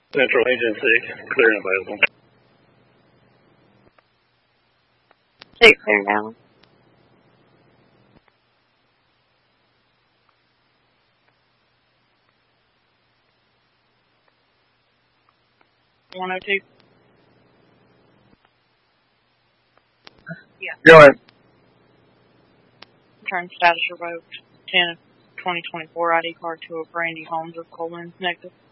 Central Agency, clear and available. State clear now. $102. Yeah. Go ahead. Return status revoked. 10 of 2024 ID card to a Brandy Holmes of Colin Nexus.